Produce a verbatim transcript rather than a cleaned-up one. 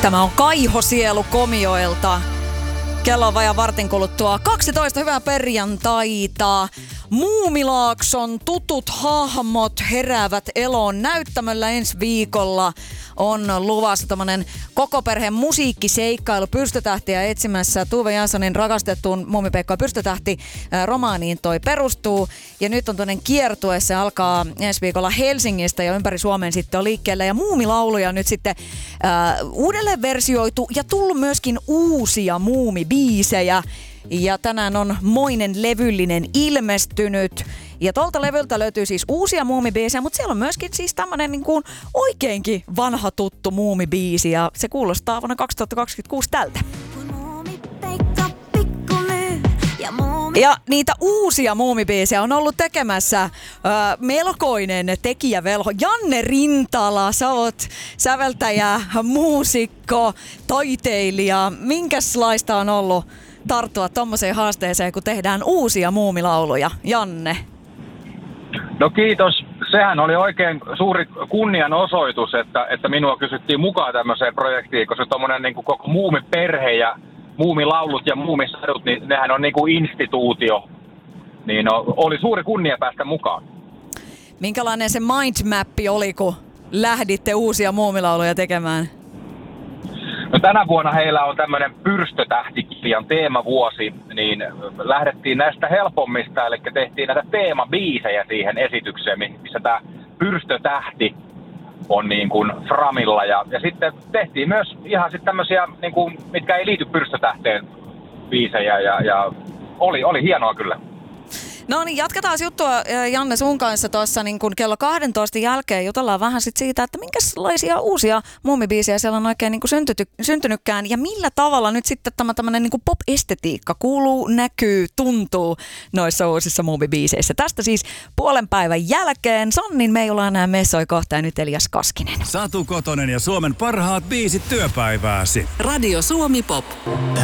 Tämä on Kaiho Sielu Komioilta. Kello on vajaa vartin kuluttua kaksitoista. Hyvää perjantaita. Muumilaakson tutut hahmot heräävät eloon näyttämöllä ensi viikolla. On luvassa tämmönen koko perheen musiikkiseikkailu Pyrstötähtiä etsimässä. Tuve Janssonin rakastettuun Muumipeikko ja Pyrstötähti romaaniin toi perustuu. Ja nyt on toinen kiertue. Se alkaa ensi viikolla Helsingistä ja ympäri Suomen sitten on liikkeellä. Ja muumilauluja nyt sitten äh, uudelleen versioitu ja tullut myöskin uusia muumibiisejä. Ja tänään on moinen levyllinen ilmestynyt. Ja tolta levyltä löytyy siis uusia muumibiisejä, mutta siellä on myöskin siis tämmönen niin kuin oikeinkin vanha tuttu muumibiisi. Ja se kuulostaa vuonna kaksituhattakaksikymmentäkuusi tältä. Ja niitä uusia muumibiisejä on ollut tekemässä ö, melkoinen tekijävelho. Janne Rintala, sä oot säveltäjä, muusikko, taiteilija. Minkälaista on ollut tarttua tommoseen haasteeseen, kun tehdään uusia muumilauluja? Janne. No kiitos. Sehän oli oikein suuri kunnianosoitus, että, että minua kysyttiin mukaan tämmöiseen projektiin, koska tommonen niin kuin koko muumiperhe ja muumilaulut ja muumisadut, niin nehän on niin kuin instituutio. Niin no, oli suuri kunnia päästä mukaan. Minkälainen se mindmappi oli, kun lähditte uusia muumilauluja tekemään? No tänä vuonna heillä on tämmöinen Pyrstötähti-kirjan teemavuosi, niin lähdettiin näistä helpommista, eli tehtiin näitä teemabiisejä siihen esitykseen, missä tämä Pyrstötähti on niin kuin framilla. Ja, ja sitten tehtiin myös ihan sitten tämmöisiä, niin kuin, mitkä ei liity Pyrstötähteen biisejä, ja, ja oli, oli hienoa kyllä. No niin, jatketaan juttua Janne sun kanssa tuossa niin kun kello kahdentoista jälkeen. Jutellaan vähän sit siitä, että minkälaisia uusia muumibiisejä siellä on oikein niin kun syntyty, syntynytkään. Ja millä tavalla nyt sitten tämä tämmöinen niin kun pop-estetiikka kuuluu, näkyy, tuntuu noissa uusissa muumibiiseissä. Tästä siis puolen päivän jälkeen. Sonnin me ei olla enää messoi kohta ja nyt Elias Kaskinen. Satu Kotonen ja Suomen parhaat biisit työpäivääsi. Radio Suomi Pop.